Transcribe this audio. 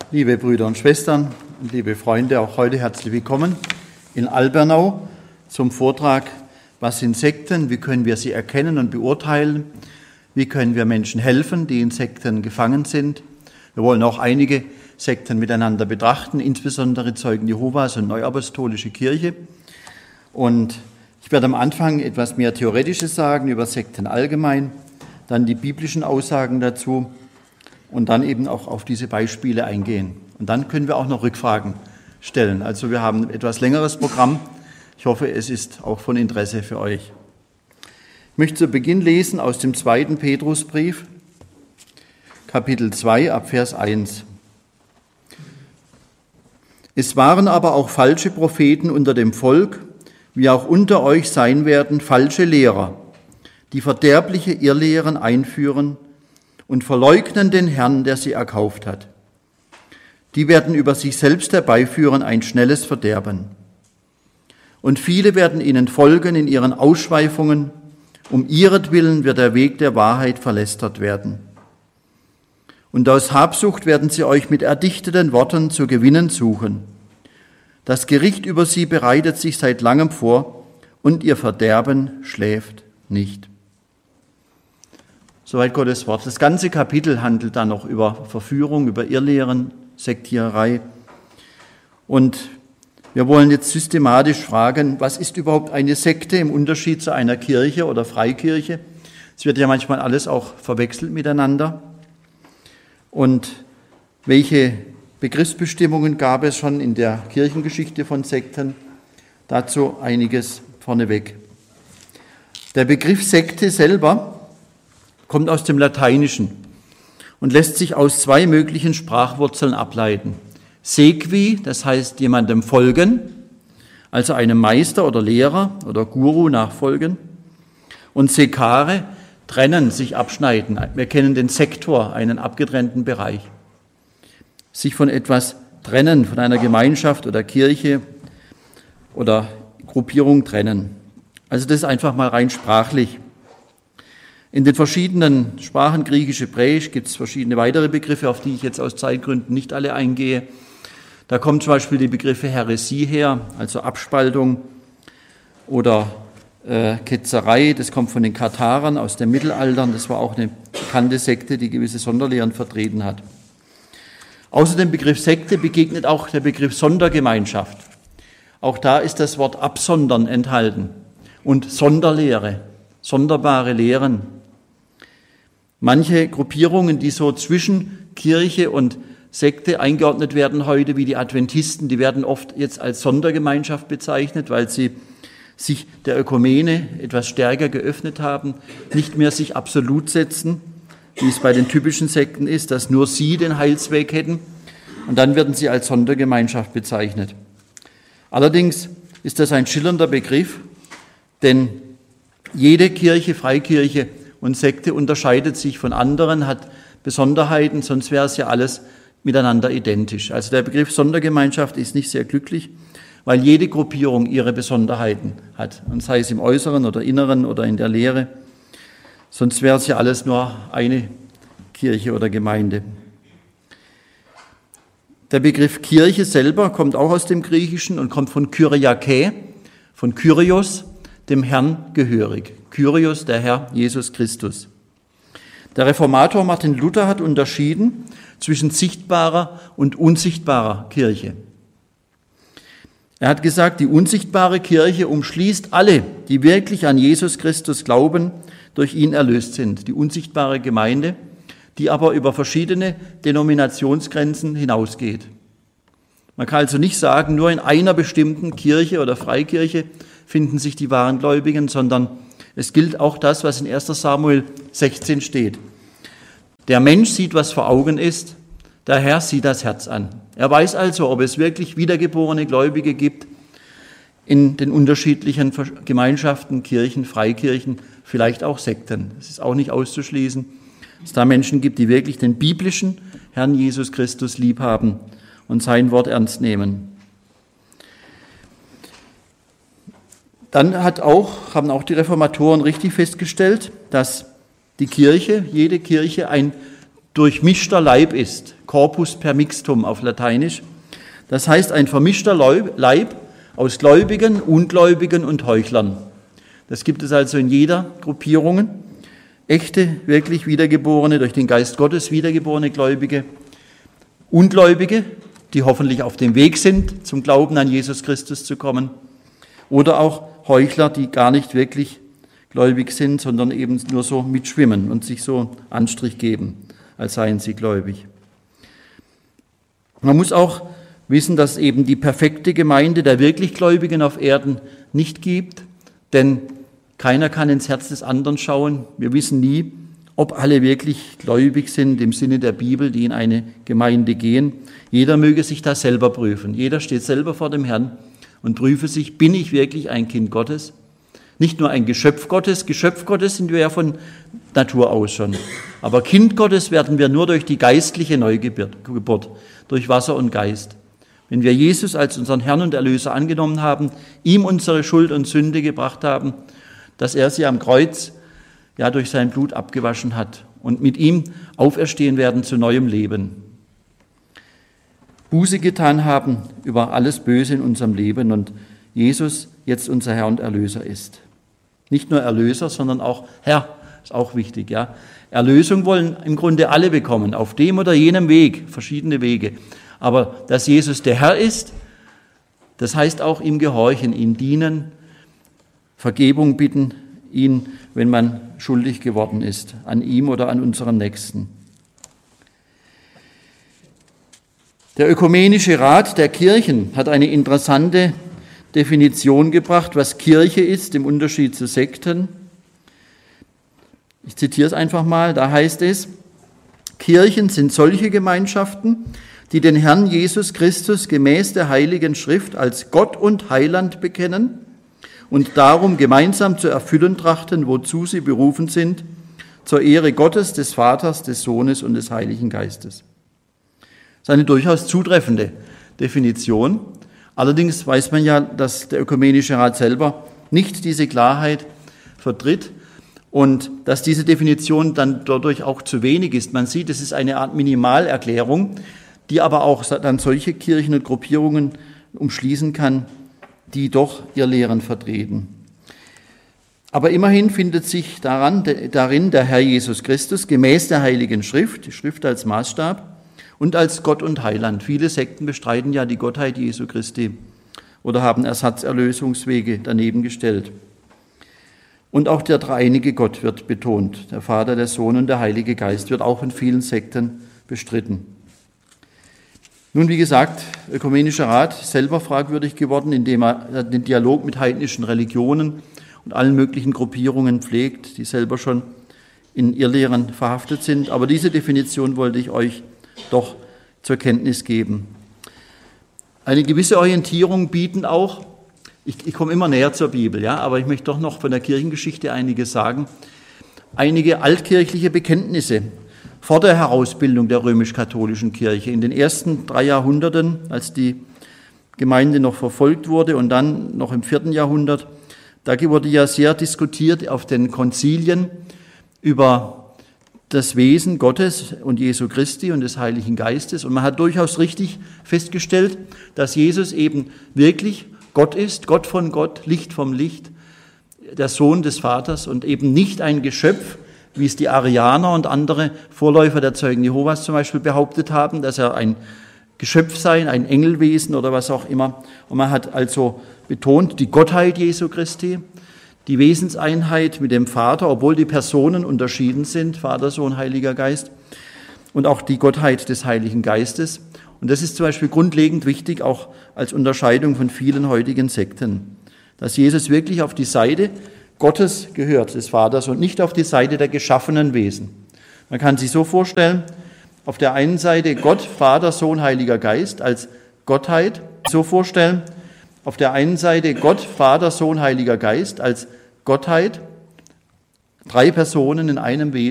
Liebe Brüder und Schwestern und liebe Freunde, auch heute herzlich willkommen in Albernau zum Vortrag, was sind Sekten, wie können wir sie erkennen und beurteilen, wie können wir Menschen helfen, die in Sekten gefangen sind. Wir wollen auch einige Sekten miteinander betrachten, insbesondere Zeugen Jehovas und Neuapostolische Kirche. Und ich werde am Anfang etwas mehr Theoretisches sagen über Sekten allgemein, dann die biblischen Aussagen dazu und dann eben auch auf diese Beispiele eingehen. Und dann können wir auch noch Rückfragen stellen. Also wir haben ein etwas längeres Programm. Ich hoffe, es ist auch von Interesse für euch. Ich möchte zu Beginn lesen aus dem 2. Petrusbrief, Kapitel 2, ab Vers 1. Es waren aber auch falsche Propheten unter dem Volk, wie auch unter euch sein werden falsche Lehrer, die verderbliche Irrlehren einführen und verleugnen den Herrn, der sie erkauft hat. Die werden über sich selbst herbeiführen ein schnelles Verderben. Und viele werden ihnen folgen in ihren Ausschweifungen, um ihretwillen wird der Weg der Wahrheit verlästert werden. Und aus Habsucht werden sie euch mit erdichteten Worten zu gewinnen suchen. Das Gericht über sie bereitet sich seit langem vor, und ihr Verderben schläft nicht. Soweit Gottes Wort. Das ganze Kapitel handelt dann noch über Verführung, über Irrlehren, Sektiererei. Und wir wollen jetzt systematisch fragen, was ist überhaupt eine Sekte im Unterschied zu einer Kirche oder Freikirche? Es wird ja manchmal alles auch verwechselt miteinander. Und welche Begriffsbestimmungen gab es schon in der Kirchengeschichte von Sekten? Dazu einiges vorneweg. Der Begriff Sekte selber kommt aus dem Lateinischen und lässt sich aus zwei möglichen Sprachwurzeln ableiten. Sequi, das heißt jemandem folgen, also einem Meister oder Lehrer oder Guru nachfolgen. Und secare, trennen, sich abschneiden. Wir kennen den Sektor, einen abgetrennten Bereich. Sich von etwas trennen, von einer Gemeinschaft oder Kirche oder Gruppierung trennen. Also das ist einfach mal rein sprachlich. In den verschiedenen Sprachen, Griechisch, Hebräisch, gibt es verschiedene weitere Begriffe, auf die ich jetzt aus Zeitgründen nicht alle eingehe. Da kommen zum Beispiel die Begriffe Häresie her, also Abspaltung, oder Ketzerei, das kommt von den Katharern aus dem Mittelalter. Das war auch eine bekannte Sekte, die gewisse Sonderlehren vertreten hat. Außer dem Begriff Sekte begegnet auch der Begriff Sondergemeinschaft. Auch da ist das Wort absondern enthalten und Sonderlehre, sonderbare Lehren. Manche Gruppierungen, die so zwischen Kirche und Sekte eingeordnet werden heute, wie die Adventisten, die werden oft jetzt als Sondergemeinschaft bezeichnet, weil sie sich der Ökumene etwas stärker geöffnet haben, nicht mehr sich absolut setzen, wie es bei den typischen Sekten ist, dass nur sie den Heilsweg hätten, und dann werden sie als Sondergemeinschaft bezeichnet. Allerdings ist das ein schillernder Begriff, denn jede Kirche, Freikirche und Sekte unterscheidet sich von anderen, hat Besonderheiten, sonst wäre es ja alles miteinander identisch. Also der Begriff Sondergemeinschaft ist nicht sehr glücklich, weil jede Gruppierung ihre Besonderheiten hat, und sei es im Äußeren oder Inneren oder in der Lehre. Sonst wäre es ja alles nur eine Kirche oder Gemeinde. Der Begriff Kirche selber kommt auch aus dem Griechischen und kommt von Kyriake, von Kyrios, dem Herrn gehörig. Kyrios, der Herr Jesus Christus. Der Reformator Martin Luther hat unterschieden zwischen sichtbarer und unsichtbarer Kirche. Er hat gesagt, die unsichtbare Kirche umschließt alle, die wirklich an Jesus Christus glauben, durch ihn erlöst sind. Die unsichtbare Gemeinde, die aber über verschiedene Denominationsgrenzen hinausgeht. Man kann also nicht sagen, nur in einer bestimmten Kirche oder Freikirche finden sich die wahren Gläubigen, sondern es gilt auch das, was in 1. Samuel 16 steht. Der Mensch sieht, was vor Augen ist, der Herr sieht das Herz an. Er weiß also, ob es wirklich wiedergeborene Gläubige gibt in den unterschiedlichen Gemeinschaften, Kirchen, Freikirchen, vielleicht auch Sekten. Es ist auch nicht auszuschließen, dass es da Menschen gibt, die wirklich den biblischen Herrn Jesus Christus lieb haben und sein Wort ernst nehmen. Dann haben auch die Reformatoren richtig festgestellt, dass die Kirche, jede Kirche ein durchmischter Leib ist. Corpus per mixtum auf Lateinisch. Das heißt, ein vermischter Leib aus Gläubigen, Ungläubigen und Heuchlern. Das gibt es also in jeder Gruppierung. Echte, wirklich wiedergeborene, durch den Geist Gottes wiedergeborene Gläubige, Ungläubige, die hoffentlich auf dem Weg sind, zum Glauben an Jesus Christus zu kommen, oder auch Heuchler, die gar nicht wirklich gläubig sind, sondern eben nur so mitschwimmen und sich so Anstrich geben, als seien sie gläubig. Man muss auch wissen, dass eben die perfekte Gemeinde der wirklich Gläubigen auf Erden nicht gibt, denn keiner kann ins Herz des anderen schauen. Wir wissen nie, ob alle wirklich gläubig sind im Sinne der Bibel, die in eine Gemeinde gehen. Jeder möge sich das selber prüfen. Jeder steht selber vor dem Herrn und prüfe sich, bin ich wirklich ein Kind Gottes? Nicht nur ein Geschöpf Gottes sind wir ja von Natur aus schon. Aber Kind Gottes werden wir nur durch die geistliche Neugeburt, durch Wasser und Geist. Wenn wir Jesus als unseren Herrn und Erlöser angenommen haben, ihm unsere Schuld und Sünde gebracht haben, dass er sie am Kreuz ja durch sein Blut abgewaschen hat und mit ihm auferstehen werden zu neuem Leben. Buße getan haben über alles Böse in unserem Leben und Jesus jetzt unser Herr und Erlöser ist. Nicht nur Erlöser, sondern auch Herr, ist auch wichtig, ja. Erlösung wollen im Grunde alle bekommen, auf dem oder jenem Weg, verschiedene Wege. Aber dass Jesus der Herr ist, das heißt auch ihm gehorchen, ihm dienen, Vergebung bitten, ihn, wenn man schuldig geworden ist, an ihm oder an unserem Nächsten. Der Ökumenische Rat der Kirchen hat eine interessante Definition gebracht, was Kirche ist, im Unterschied zu Sekten. Ich zitiere es einfach mal, da heißt es, Kirchen sind solche Gemeinschaften, die den Herrn Jesus Christus gemäß der Heiligen Schrift als Gott und Heiland bekennen und darum gemeinsam zu erfüllen trachten, wozu sie berufen sind, zur Ehre Gottes, des Vaters, des Sohnes und des Heiligen Geistes. Das ist eine durchaus zutreffende Definition. Allerdings weiß man ja, dass der Ökumenische Rat selber nicht diese Klarheit vertritt und dass diese Definition dann dadurch auch zu wenig ist. Man sieht, es ist eine Art Minimalerklärung, die aber auch dann solche Kirchen und Gruppierungen umschließen kann, die doch ihr Lehren vertreten. Aber immerhin findet sich darin der Herr Jesus Christus gemäß der Heiligen Schrift, die Schrift als Maßstab, und als Gott und Heiland. Viele Sekten bestreiten ja die Gottheit Jesu Christi oder haben Ersatzerlösungswege daneben gestellt. Und auch der dreieinige Gott wird betont. Der Vater, der Sohn und der Heilige Geist wird auch in vielen Sekten bestritten. Nun, wie gesagt, Ökumenischer Rat ist selber fragwürdig geworden, indem er den Dialog mit heidnischen Religionen und allen möglichen Gruppierungen pflegt, die selber schon in Irrlehren verhaftet sind. Aber diese Definition wollte ich euch doch zur Kenntnis geben. Eine gewisse Orientierung bieten auch, ich komme immer näher zur Bibel, ja, aber ich möchte doch noch von der Kirchengeschichte einiges sagen, einige altkirchliche Bekenntnisse vor der Herausbildung der römisch-katholischen Kirche in den ersten 3 Jahrhunderten, als die Gemeinde noch verfolgt wurde und dann noch im 4. Jahrhundert, da wurde ja sehr diskutiert auf den Konzilien über das Wesen Gottes und Jesu Christi und des Heiligen Geistes. Und man hat durchaus richtig festgestellt, dass Jesus eben wirklich Gott ist, Gott von Gott, Licht vom Licht, der Sohn des Vaters und eben nicht ein Geschöpf, wie es die Arianer und andere Vorläufer der Zeugen Jehovas zum Beispiel behauptet haben, dass er ein Geschöpf sei, ein Engelwesen oder was auch immer. Und man hat also betont die Gottheit Jesu Christi, die Wesenseinheit mit dem Vater, obwohl die Personen unterschieden sind, Vater, Sohn, Heiliger Geist, und auch die Gottheit des Heiligen Geistes. Und das ist zum Beispiel grundlegend wichtig, auch als Unterscheidung von vielen heutigen Sekten, dass Jesus wirklich auf die Seite Gottes gehört, des Vaters, und nicht auf die Seite der geschaffenen Wesen. Man kann sich so vorstellen, auf der einen Seite Gott, Vater, Sohn, Heiliger Geist als Gottheit, so vorstellen, auf der einen Seite Gott, Vater, Sohn, Heiliger Geist als Gottheit, 3 Personen in einem Wesen.